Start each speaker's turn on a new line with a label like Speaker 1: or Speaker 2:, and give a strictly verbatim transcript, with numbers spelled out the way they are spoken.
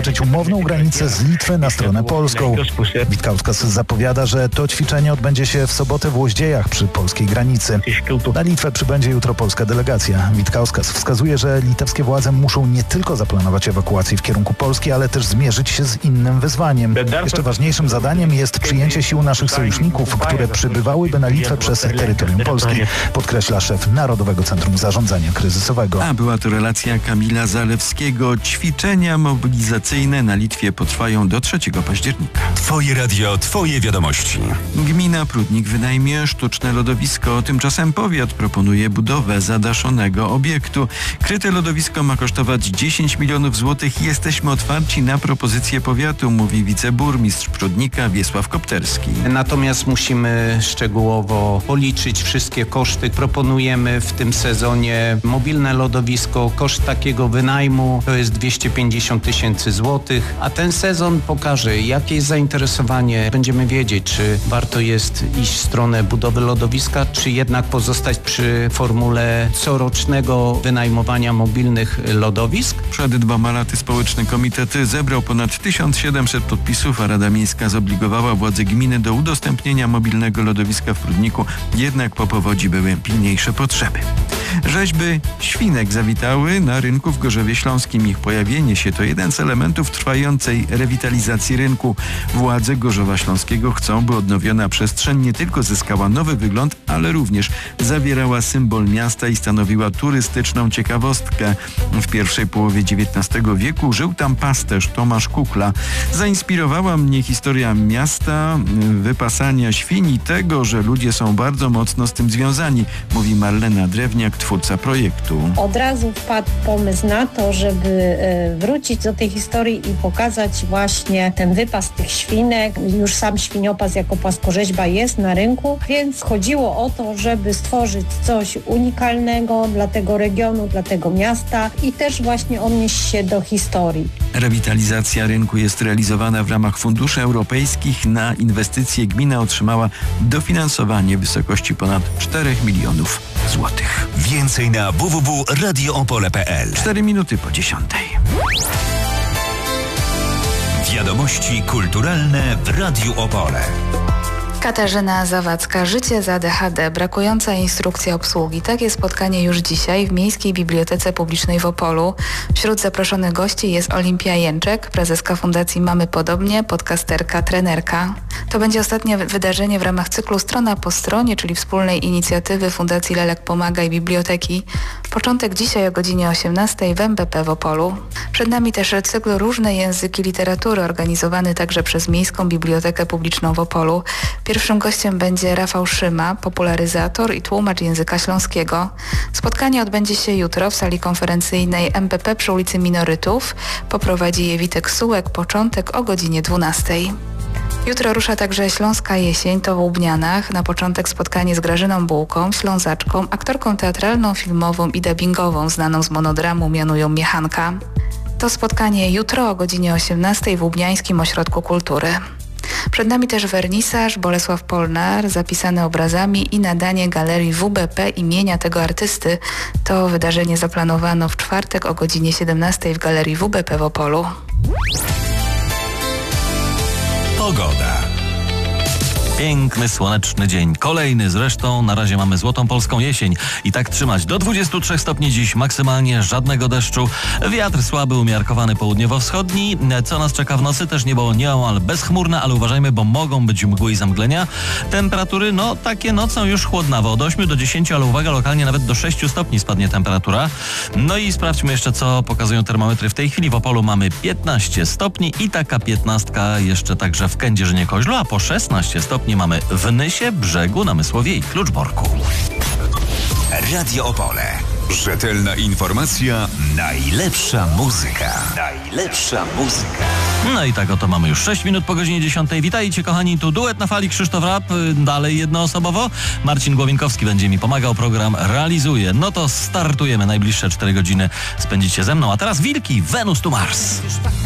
Speaker 1: przekraczać umowną granicę z Litwy na stronę polską. Vitkauskas zapowiada, że to ćwiczenie odbędzie się w sobotę w Łoździejach przy polskiej granicy. Na Litwę przybędzie jutro polska delegacja. Vitkauskas wskazuje, że litewskie władze muszą nie tylko zaplanować ewakuację w kierunku Polski, ale też zmierzyć się z innym wyzwaniem. Jeszcze ważniejszym zadaniem jest przyjęcie sił naszych sojuszników, które przybywałyby na Litwę przez terytorium Polski, podkreśla szef Narodowego Centrum Zarządzania Kryzysowego.
Speaker 2: A była to relacja Kamila Zalewskiego. Ćwiczenia mobilizacyjne na Litwie potrwają do trzeciego października.
Speaker 3: Twoje radio, twoje wiadomości.
Speaker 2: Gmina Prudnik wynajmie sztuczne lodowisko. Tymczasem powiat proponuje budowę zadaszonego obiektu. Kryte lodowisko ma kosztować dziesięć milionów złotych. Jesteśmy otwarci na propozycje powiatu, mówi wiceburmistrz Prudnika Wiesław Kopterski.
Speaker 4: Natomiast musimy szczegółowo policzyć wszystkie koszty. Proponujemy w tym sezonie mobilne lodowisko. Koszt takiego wynajmu to jest dwieście pięćdziesiąt tysięcy złotych, a ten sezon pokaże, jakie jest zainteresowanie. Będziemy wiedzieć, czy warto jest iść w stronę budowy lodowiska, czy jednak pozostać przy formule corocznego wynajmowania mobilnych lodowisk.
Speaker 2: Przed dwoma laty Społeczny Komitet zebrał ponad tysiąc siedemset podpisów, a Rada Miejska zobligowała władze gminy do udostępnienia mobilnego lodowiska w Prudniku. Jednak po powodzi były pilniejsze potrzeby. Rzeźby świnek zawitały na rynku w Gorzowie Śląskim. Ich pojawienie się to jeden z elementów trwającej rewitalizacji rynku. Władze Gorzowa Śląskiego chcą, by odnowiona przestrzeń nie tylko zyskała nowy wygląd, ale również zawierała symbol miasta i stanowiła turystyczną ciekawostkę. W pierwszej połowie dziewiętnastego wieku żył tam pasterz Tomasz Kukla. Zainspirowała mnie historia miasta, wypasania świń i tego, że ludzie są bardzo mocno z tym związani, mówi Marlena Drewniak, twórca projektu.
Speaker 5: Od razu wpadł pomysł na to, żeby wrócić do tej historii i pokazać właśnie ten wypas tych świnek. Już sam świniopas jako płaskorzeźba jest na rynku, więc chodziło o to, żeby stworzyć coś unikalnego dla tego regionu, dla tego miasta i też właśnie odnieść się do historii.
Speaker 2: Rewitalizacja rynku jest realizowana w ramach funduszy europejskich. Na inwestycje gmina otrzymała dofinansowanie w wysokości ponad czterech milionów złotych.
Speaker 3: Więcej na w w w kropka radio opole kropka p l.
Speaker 2: Cztery minuty po dziesiątej.
Speaker 3: Wiadomości kulturalne w Radiu Opole.
Speaker 6: Katarzyna Zawadzka. Życie z A D H D. Brakująca instrukcja obsługi. Takie spotkanie już dzisiaj w Miejskiej Bibliotece Publicznej w Opolu. Wśród zaproszonych gości jest Olimpia Jęczek, prezeska Fundacji Mamy Podobnie, podcasterka, trenerka. To będzie ostatnie wydarzenie w ramach cyklu Strona po stronie, czyli wspólnej inicjatywy Fundacji Lelek Pomaga i Biblioteki. Początek dzisiaj o godzinie osiemnastej w M B P w Opolu. Przed nami też cykl Różne języki literatury, organizowany także przez Miejską Bibliotekę Publiczną w Opolu. Pierwszym gościem będzie Rafał Szyma, popularyzator i tłumacz języka śląskiego. Spotkanie odbędzie się jutro w sali konferencyjnej M B P przy ulicy Minorytów. Poprowadzi je Witek Sułek, początek o godzinie dwunastej. Jutro rusza także Śląska Jesień, to w Łubnianach. Na początek spotkanie z Grażyną Bułką, Ślązaczką, aktorką teatralną, filmową i dubbingową, znaną z monodramu Mianują Miechanka. To spotkanie jutro o godzinie osiemnastej w Łubniańskim Ośrodku Kultury. Przed nami też wernisaż Bolesław Polnar, zapisany obrazami i nadanie galerii W B P imienia tego artysty. To wydarzenie zaplanowano w czwartek o godzinie siedemnastej w galerii W B P w Opolu.
Speaker 3: Pogoda.
Speaker 7: Piękny, słoneczny dzień. Kolejny zresztą. Na razie mamy złotą polską jesień. I tak trzymać. Do dwudziestu trzech stopni dziś maksymalnie, żadnego deszczu. Wiatr słaby, umiarkowany południowo-wschodni. Co nas czeka w nocy? Też niebo nieomal bezchmurne, ale uważajmy, bo mogą być mgły i zamglenia. Temperatury, no takie nocą już chłodnawo. Od ośmiu do dziesięciu, ale uwaga, lokalnie nawet do sześciu stopni spadnie temperatura. No i sprawdźmy jeszcze, co pokazują termometry w tej chwili. W Opolu mamy piętnaście stopni i taka piętnastka jeszcze także w Kędzierzynie-Koźlu, a po szesnaście stopni mamy w Nysie, Brzegu, Namysłowie i Kluczborku.
Speaker 3: Radio Opole. Rzetelna informacja, najlepsza muzyka. Najlepsza muzyka.
Speaker 7: No i tak oto mamy już sześć minut po godzinie dziesiątej. Witajcie kochani, tu duet na fali Krzysztof Rap, dalej jednoosobowo. Marcin Głowinkowski będzie mi pomagał, program realizuje. No to startujemy, najbliższe cztery godziny spędzicie ze mną. A teraz Wilki, Wenus to Mars.